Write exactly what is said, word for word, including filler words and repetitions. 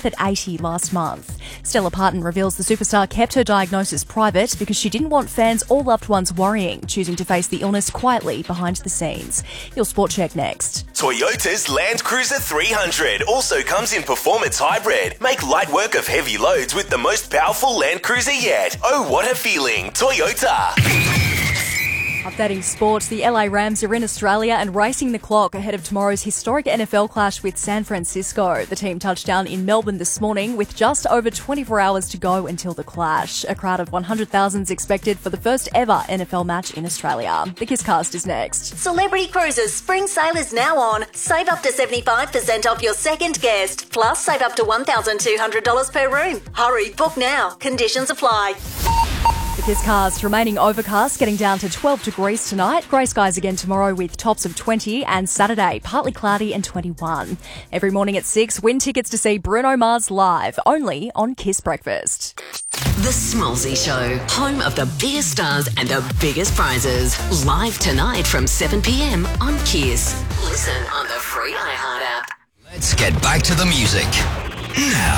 death at eighty last month. Stella Parton reveals the superstar kept her diagnosis private because she didn't want fans or loved ones worrying, choosing to face the illness quietly behind the scenes. Your Sport Check next. Toyota's Land Cruiser three hundred also comes in performance hybrid. Make light work of heavy loads with the most powerful Land Cruiser yet. Oh, what a feeling. Toyota. Updating sports, the L A Rams are in Australia and racing the clock ahead of tomorrow's historic N F L clash with San Francisco. The team touched down in Melbourne this morning with just over twenty-four hours to go until the clash. A crowd of one hundred thousand is expected for the first ever N F L match in Australia. The Kisscast is next. Celebrity Cruises spring sale is now on. Save up to seventy-five percent off your second guest. Plus, save up to one thousand two hundred dollars per room. Hurry, book now. Conditions apply. The Kisscast remaining overcast, getting down to twelve degrees tonight. Grey skies again tomorrow with tops of twenty, and Saturday partly cloudy and twenty-one. Every morning at six, win tickets to see Bruno Mars live, only on Kiss Breakfast. The Smallsy Show, home of the biggest stars and the biggest prizes. Live tonight from seven p.m. on Kiss. Listen on the free iHeart app. Let's get back to the music now.